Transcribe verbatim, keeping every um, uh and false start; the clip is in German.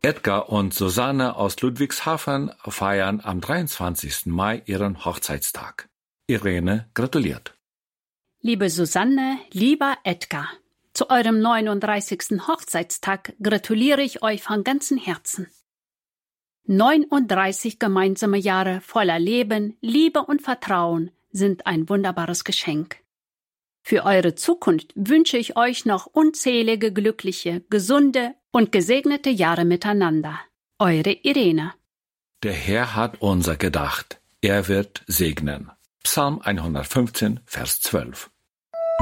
Edgar und Susanne aus Ludwigshafen feiern am dreiundzwanzigsten Mai ihren Hochzeitstag. Irene gratuliert. Liebe Susanne, lieber Edgar, zu eurem neununddreißigsten Hochzeitstag gratuliere ich euch von ganzem Herzen. neununddreißig gemeinsame Jahre voller Leben, Liebe und Vertrauen sind ein wunderbares Geschenk. Für eure Zukunft wünsche ich euch noch unzählige glückliche, gesunde und gesegnete Jahre miteinander. Eure Irene. Der Herr hat unser gedacht. Er wird segnen. Psalm hundertfünfzehn, Vers zwölf.